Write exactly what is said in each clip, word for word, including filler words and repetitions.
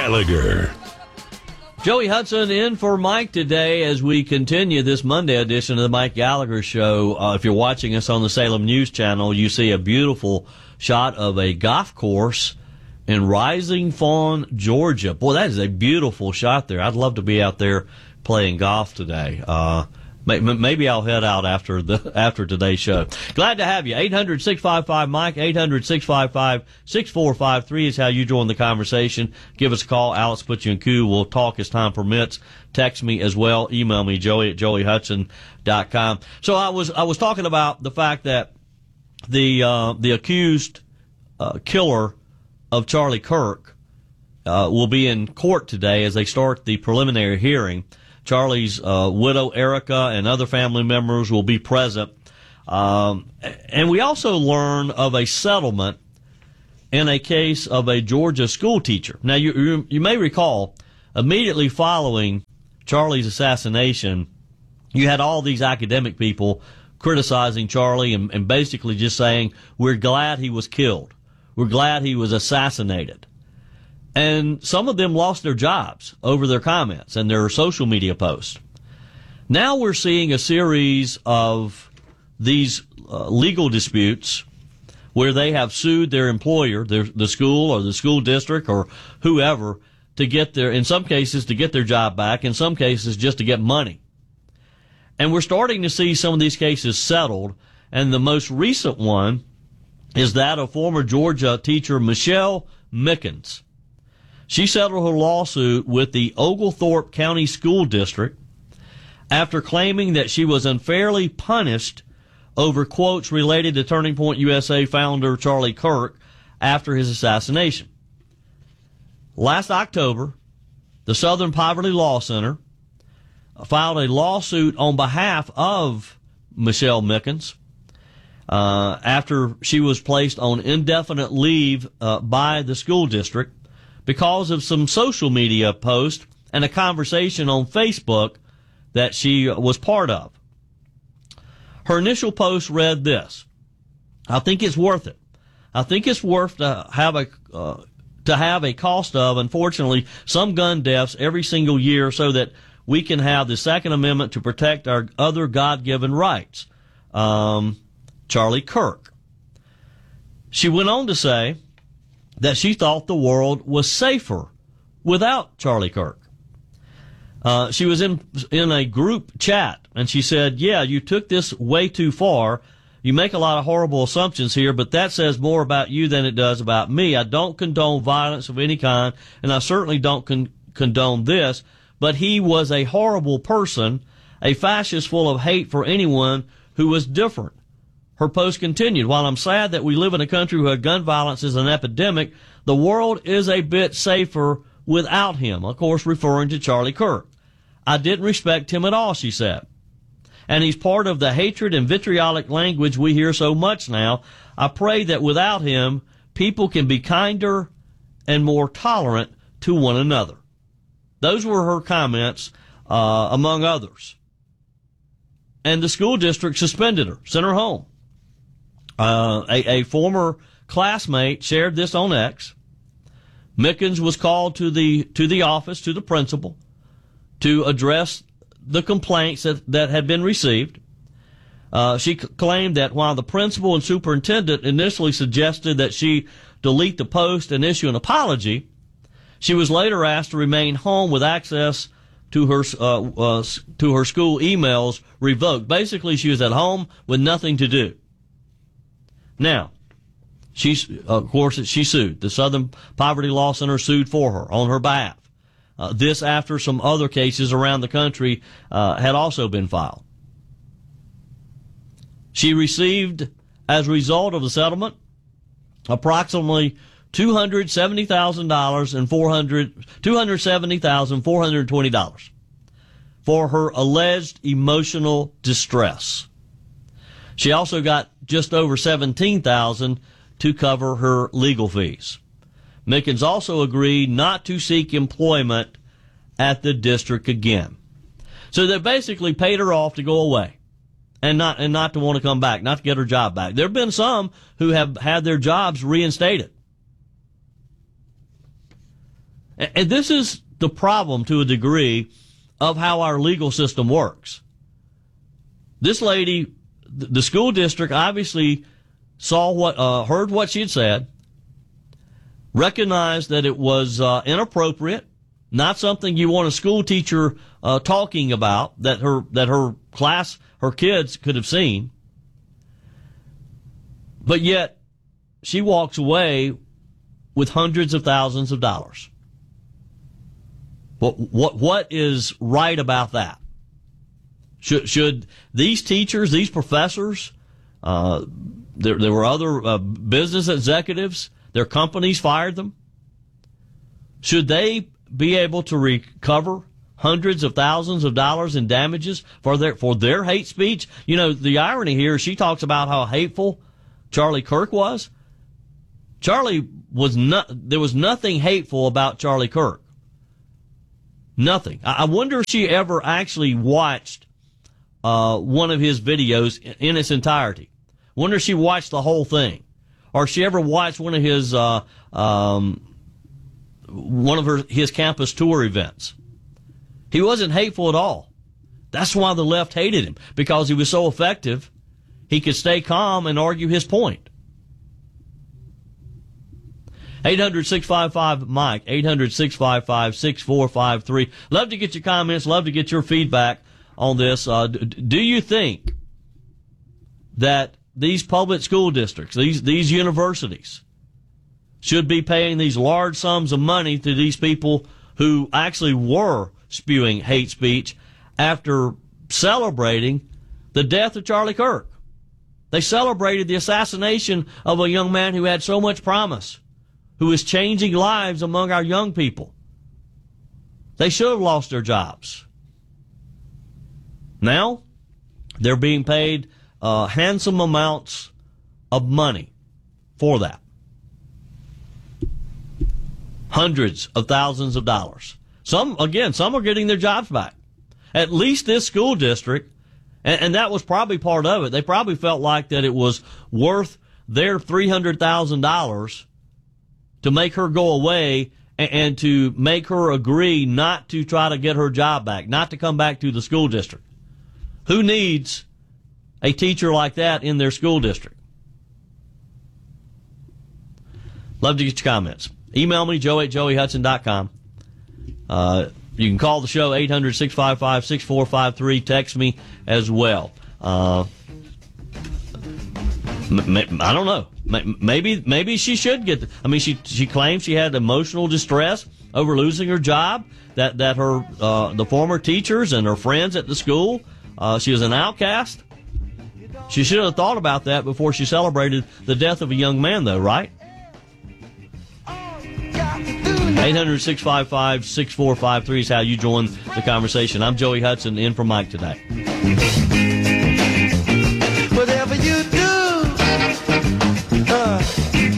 Gallagher. Joey Hudson in for Mike today as we continue this Monday edition of the Mike Gallagher Show. Uh, if you're watching us on the Salem News Channel, you see a beautiful shot of a golf course in Rising Fawn, Georgia. Boy, that is a beautiful shot there. I'd love to be out there playing golf today. Uh, maybe I'll head out after the after today's show. Glad to have you. eight hundred, six five five, Mike, eight hundred, six five five, six four five three is how you join the conversation. Give us a call. Alex puts you in queue. We'll talk as time permits. Text me as well. Email me, joey at joey hudson dot com. So I was I was talking about the fact that the uh, the accused uh, killer of Charlie Kirk uh, will be in court today as they start the preliminary hearing. Charlie's uh, widow, Erica, and other family members will be present. Um, and we also learn of a settlement in a case of a Georgia school teacher. Now, you, you, you may recall, immediately following Charlie's assassination, you had all these academic people criticizing Charlie and, and basically just saying, we're glad he was killed. We're glad he was assassinated. And some of them lost their jobs over their comments and their social media posts. Now we're seeing a series of these uh, legal disputes where they have sued their employer, their, the school or the school district or whoever, to get their, in some cases, to get their job back, in some cases, just to get money. And we're starting to see some of these cases settled, and the most recent one is that of former Georgia teacher Michelle Mickens. She settled her lawsuit with the Oglethorpe County School District after claiming that she was unfairly punished over quotes related to Turning Point U S A founder Charlie Kirk after his assassination. Last October, the Southern Poverty Law Center filed a lawsuit on behalf of Michelle Mickens uh, after she was placed on indefinite leave uh, by the school district because of some social media posts and a conversation on Facebook that she was part of. Her initial post read this: I think it's worth it. I think it's worth to have a uh, to have a cost of, unfortunately, some gun deaths every single year so that we can have the Second Amendment to protect our other God-given rights. Um, Charlie Kirk. She went on to say that she thought the world was safer without Charlie Kirk. Uh, she was in in a group chat, and she said, yeah, you took this way too far. You make a lot of horrible assumptions here, but that says more about you than it does about me. I don't condone violence of any kind, and I certainly don't con- condone this, but he was a horrible person, a fascist full of hate for anyone who was different. Her post continued, while I'm sad that we live in a country where gun violence is an epidemic, the world is a bit safer without him, of course referring to Charlie Kirk. I didn't respect him at all, she said. And he's part of the hatred and vitriolic language we hear so much now. I pray that without him, people can be kinder and more tolerant to one another. Those were her comments, uh, among others. And the school district suspended her, sent her home. Uh, a, a former classmate shared this on X. Mickens was called to the to the office, to the principal, to address the complaints that, that had been received. Uh, she c- claimed that while the principal and superintendent initially suggested that she delete the post and issue an apology, she was later asked to remain home with access to her uh, uh, to her school emails revoked. Basically, she was at home with nothing to do. Now, she's, of course, she sued. The Southern Poverty Law Center sued for her on her behalf. Uh, this after some other cases around the country uh, had also been filed. She received, as a result of the settlement, approximately two hundred seventy thousand dollars and four hundred two hundred seventy thousand four hundred twenty dollars for her alleged emotional distress. She also got just over seventeen thousand dollars to cover her legal fees. Mickens also agreed not to seek employment at the district again. So they basically paid her off to go away and not and not to want to come back, not to get her job back. There have been some who have had their jobs reinstated. And this is the problem to a degree of how our legal system works. This lady, the school district obviously saw what, uh, heard what she had said, recognized that it was uh, inappropriate, not something you want a school teacher uh, talking about, that her that her class, her kids could have seen. But yet, she walks away with hundreds of thousands of dollars. What what what is right about that? Should should these teachers, these professors, uh, there there were other uh, business executives, their companies fired them. Should they be able to recover hundreds of thousands of dollars in damages for their for their hate speech? You know, the irony here, she talks about how hateful Charlie Kirk was. Charlie was not, there was nothing hateful about Charlie Kirk. Nothing. I wonder if she ever actually watched uh, one of his videos in its entirety. Wonder if she watched the whole thing. Or if she ever watched one of his, uh, um, one of her, his campus tour events. He wasn't hateful at all. That's why the left hated him, because he was so effective. He could stay calm and argue his point. eight hundred, six five five, Mike, eight hundred, six five five, six four five three. Love to get your comments, love to get your feedback on this. Uh, d- do you think that these public school districts, these, these universities, should be paying these large sums of money to these people who actually were spewing hate speech after celebrating the death of Charlie Kirk? They celebrated the assassination of a young man who had so much promise, who is changing lives among our young people. They should have lost their jobs. Now, they're being paid uh, handsome amounts of money for that. Hundreds of thousands of dollars. Some, again, some are getting their jobs back. At least this school district, and, and that was probably part of it. They probably felt like that it was worth their three hundred thousand dollars to make her go away and, and to make her agree not to try to get her job back, not to come back to the school district. Who needs a teacher like that in their school district? Love to get your comments. Email me, joe at joey hudson dot com. Uh, you can call the show, eight hundred, six five five, six four five three. Text me as well. Uh, I don't know. Maybe maybe she should get. The, I mean, she she claims she had emotional distress over losing her job. That that her uh, the former teachers and her friends at the school. Uh, she was an outcast. She should have thought about that before she celebrated the death of a young man, though, right? eight hundred, six five five, six four five three is how you join the conversation. I'm Joey Hudson, in for Mike today. Whatever you do, uh,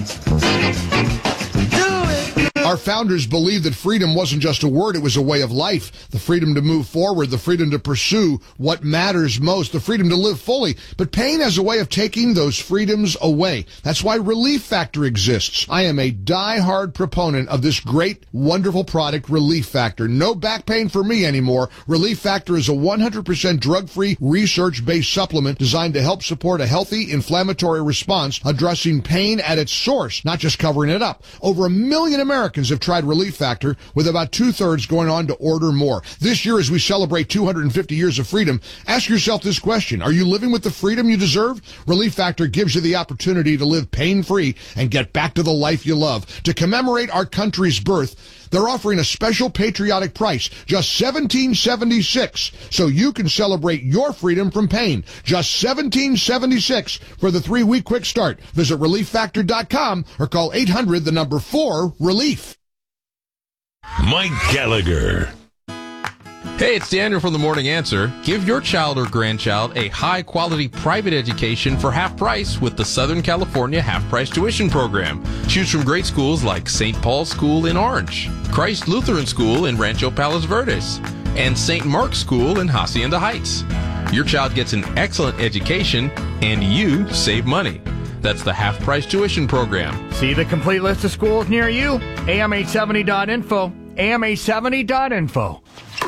do it. Our founders believed that freedom wasn't just a word, it was a way of life. The freedom to move forward, the freedom to pursue what matters most, the freedom to live fully. But pain has a way of taking those freedoms away. That's why Relief Factor exists. I am a die-hard proponent of this great, wonderful product, Relief Factor. No back pain for me anymore. Relief Factor is a one hundred percent drug-free, research-based supplement designed to help support a healthy inflammatory response, addressing pain at its source, not just covering it up. Over a million Americans have tried Relief Factor, with about two-thirds going on to order more. This year, as we celebrate two hundred fifty years of freedom, ask yourself this question. Are you living with the freedom you deserve? Relief Factor gives you the opportunity to live pain-free and get back to the life you love. To commemorate our country's birth, they're offering a special patriotic price, just seventeen seventy-six, so you can celebrate your freedom from pain. Just seventeen seventy-six for the three-week quick start. Visit relief factor dot com or call eight hundred, the number four, relief. Mike Gallagher. Hey, it's Daniel from The Morning Answer. Give your child or grandchild a high-quality private education for half price with the Southern California Half-Price Tuition Program. Choose from great schools like Saint Paul's School in Orange, Christ Lutheran School in Rancho Palos Verdes, and Saint Mark's School in Hacienda Heights. Your child gets an excellent education, and you save money. That's the Half-Price Tuition Program. See the complete list of schools near you? A M eight seventy dot info. A M eight seventy dot info.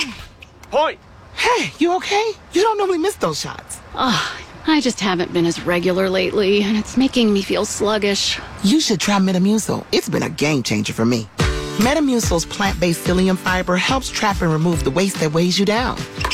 Hoy! Hey, you okay? You don't normally miss those shots. Ugh, I just haven't been as regular lately, and it's making me feel sluggish. You should try Metamucil. It's been a game changer for me. Metamucil's plant-based psyllium fiber helps trap and remove the waste that weighs you down.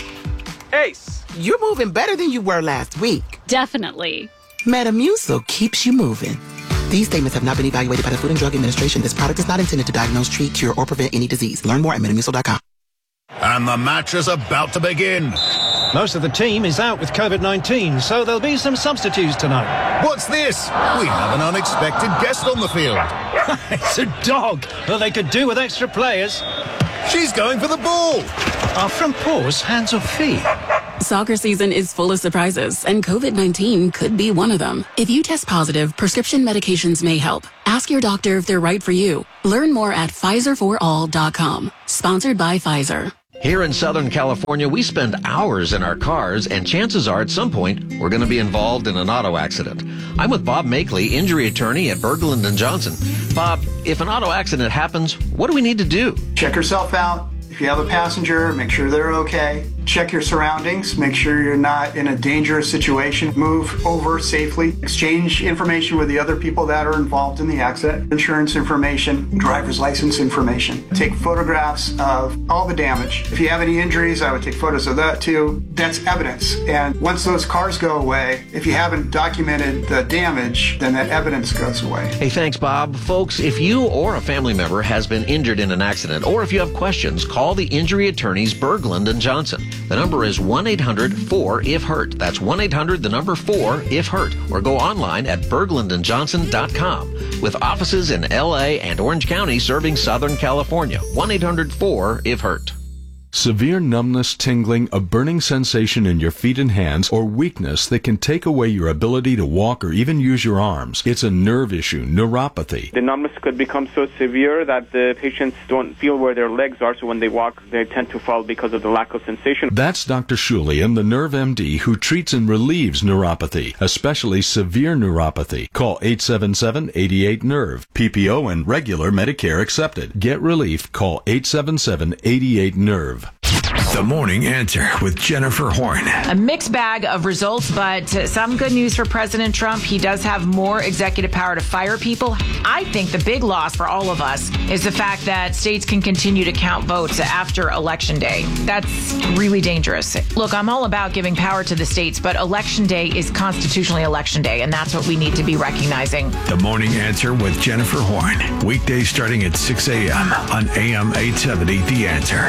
Ace! You're moving better than you were last week. Definitely. Metamucil keeps you moving. These statements have not been evaluated by the Food and Drug Administration. This product is not intended to diagnose, treat, cure, or prevent any disease. Learn more at metamucil dot com. And the match is about to begin. Most of the team is out with COVID nineteen, so there'll be some substitutes tonight. What's this? We have an unexpected guest on the field. It's a dog. Well, they could do with extra players. She's going for the ball. Are front paws hands or feet? Soccer season is full of surprises, and COVID nineteen could be one of them. If you test positive, prescription medications may help. Ask your doctor if they're right for you. Learn more at Pfizer for all dot com. Sponsored by Pfizer. Here in Southern California, we spend hours in our cars, and chances are at some point we're going to be involved in an auto accident. I'm with Bob Makeley, injury attorney at Berglund and Johnson. Bob, if an auto accident happens, what do we need to do? Check yourself out. If you have a passenger, make sure they're okay. Check your surroundings. Make sure you're not in a dangerous situation. Move over safely. Exchange information with the other people that are involved in the accident. Insurance information, driver's license information. Take photographs of all the damage. If you have any injuries, I would take photos of that too. That's evidence. And once those cars go away, if you haven't documented the damage, then that evidence goes away. Hey, thanks, Bob. Folks, if you or a family member has been injured in an accident, or if you have questions, call the injury attorneys Berglund and Johnson. The number is one eight hundred four if hurt. That's one eight hundred, the number four if hurt. Or go online at berglund and johnson dot com. With offices in L A and Orange County serving Southern California. one eight hundred four if hurt. Severe numbness, tingling, a burning sensation in your feet and hands, or weakness that can take away your ability to walk or even use your arms. It's a nerve issue, neuropathy. The numbness could become so severe that the patients don't feel where their legs are, so when they walk, they tend to fall because of the lack of sensation. That's Doctor Shulian, the Nerve M D, who treats and relieves neuropathy, especially severe neuropathy. Call eight seven seven, eight eight, nerve. P P O and regular Medicare accepted. Get relief. Call eight seven seven, eight eight, nerve. The Morning Answer with Jennifer Horn. A mixed bag of results, but some good news for President Trump. He does have more executive power to fire people. I think the big loss for all of us is the fact that states can continue to count votes after Election Day. That's really dangerous. Look, I'm all about giving power to the states, but Election Day is constitutionally Election Day, and that's what we need to be recognizing. The Morning Answer with Jennifer Horn. Weekdays starting at six a.m. on A M eight seventy, The Answer.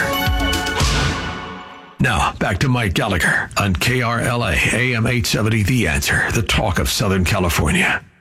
Now, back to Mike Gallagher on K R L A, A M eight seventy, The Answer, the talk of Southern California.